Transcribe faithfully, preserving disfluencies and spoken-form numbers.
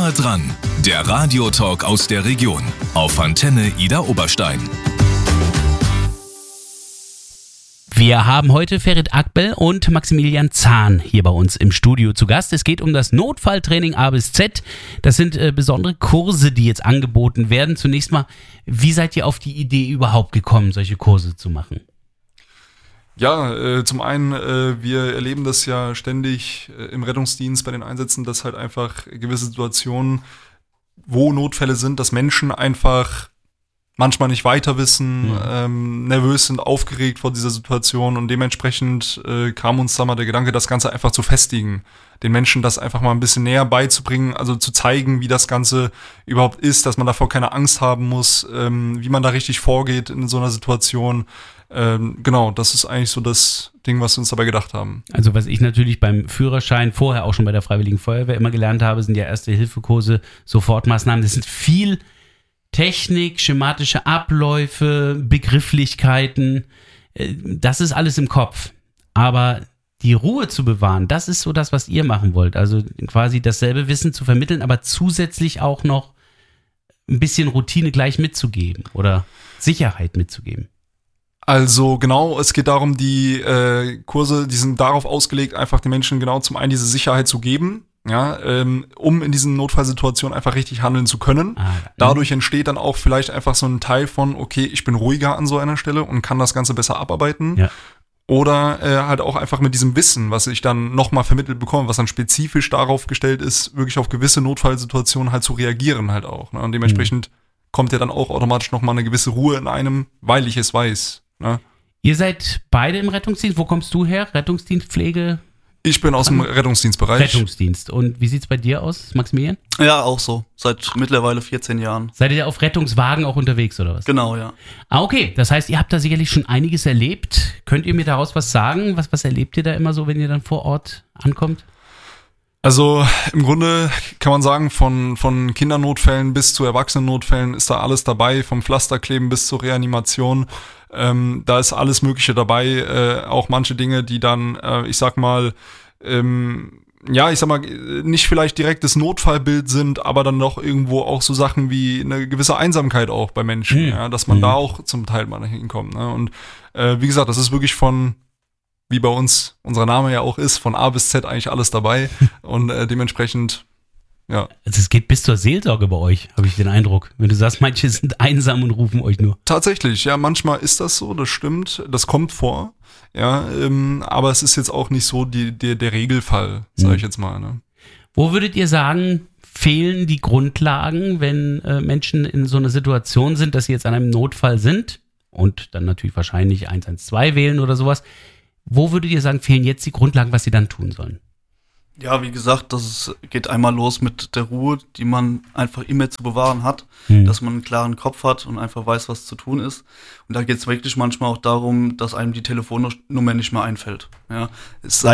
Nahe dran, der Radiotalk aus der Region auf Antenne Idar Oberstein. Wir haben heute Ferit Akbel und Maximilian Zahn hier bei uns im Studio zu Gast. Es geht um das Notfalltraining A bis Z. Das sind äh, besondere Kurse, die jetzt angeboten werden. Zunächst mal, wie seid ihr auf die Idee überhaupt gekommen, solche Kurse zu machen? Ja, äh, zum einen, äh, wir erleben das ja ständig äh, im Rettungsdienst bei den Einsätzen, dass halt einfach gewisse Situationen, wo Notfälle sind, dass Menschen einfach manchmal nicht weiter wissen, mhm. ähm, nervös sind, aufgeregt vor dieser Situation und dementsprechend äh, kam uns da mal der Gedanke, das Ganze einfach zu festigen, den Menschen das einfach mal ein bisschen näher beizubringen, also zu zeigen, wie das Ganze überhaupt ist, dass man davor keine Angst haben muss, ähm, wie man da richtig vorgeht in so einer Situation. Ähm, genau, das ist eigentlich so das Ding, was wir uns dabei gedacht haben. Also was ich natürlich beim Führerschein, vorher auch schon bei der Freiwilligen Feuerwehr immer gelernt habe, sind ja Erste-Hilfe-Kurse, Sofortmaßnahmen. Das sind viel Technik, schematische Abläufe, Begrifflichkeiten, das ist alles im Kopf. Aber die Ruhe zu bewahren, das ist so das, was ihr machen wollt. Also quasi dasselbe Wissen zu vermitteln, aber zusätzlich auch noch ein bisschen Routine gleich mitzugeben oder Sicherheit mitzugeben. Also genau, es geht darum, die äh, Kurse, die sind darauf ausgelegt, einfach den Menschen genau zum einen diese Sicherheit zu geben, ja, ähm, um in diesen Notfallsituationen einfach richtig handeln zu können. Ah, Dadurch entsteht dann auch vielleicht einfach so ein Teil von, okay, ich bin ruhiger an so einer Stelle und kann das Ganze besser abarbeiten. Ja. Oder äh, halt auch einfach mit diesem Wissen, was ich dann nochmal vermittelt bekomme, was dann spezifisch darauf gestellt ist, wirklich auf gewisse Notfallsituationen halt zu reagieren halt auch. Ne? Und dementsprechend mhm. kommt ja dann auch automatisch nochmal eine gewisse Ruhe in einem, weil ich es weiß. Ne? Ihr seid beide im Rettungsdienst. Wo kommst du her? Rettungsdienst, Pflege? Ich bin aus dem Rettungsdienstbereich. Rettungsdienst. Und wie sieht's bei dir aus, Maximilian? Ja, auch so. Seit mittlerweile vierzehn Jahren. Seid ihr auf Rettungswagen auch unterwegs, oder was? Genau, ja. Ah, okay. Das heißt, ihr habt da sicherlich schon einiges erlebt. Könnt ihr mir daraus was sagen? Was, was erlebt ihr da immer so, wenn ihr dann vor Ort ankommt? Also im Grunde kann man sagen, von, von Kindernotfällen bis zu Erwachsenennotfällen ist da alles dabei, vom Pflasterkleben bis zur Reanimation. Ähm, da ist alles Mögliche dabei, äh, auch manche Dinge, die dann, äh, ich sag mal, ähm, ja, ich sag mal, nicht vielleicht direkt das Notfallbild sind, aber dann doch irgendwo auch so Sachen wie eine gewisse Einsamkeit auch bei Menschen, mhm. ja, dass man mhm. da auch zum Teil mal hinkommt. Ne? Und äh, wie gesagt, das ist wirklich von, wie bei uns unser Name ja auch ist, von A bis Z eigentlich alles dabei und äh, dementsprechend, ja. Also es geht bis zur Seelsorge bei euch, habe ich den Eindruck. Wenn du sagst, manche sind einsam und rufen euch nur. Tatsächlich, ja, manchmal ist das so, das stimmt, das kommt vor, ja, ähm, aber es ist jetzt auch nicht so die, die, der Regelfall, sage ich jetzt mal. Ne? Wo würdet ihr sagen, fehlen die Grundlagen, wenn äh, Menschen in so einer Situation sind, dass sie jetzt an einem Notfall sind und dann natürlich wahrscheinlich eins eins zwei wählen oder sowas? Wo würdet ihr sagen, fehlen jetzt die Grundlagen, was sie dann tun sollen? Ja, wie gesagt, das ist, geht einmal los mit der Ruhe, die man einfach immer zu bewahren hat, hm. dass man einen klaren Kopf hat und einfach weiß, was zu tun ist. Und da geht es wirklich manchmal auch darum, dass einem die Telefonnummer nicht mehr einfällt. Ja, es sei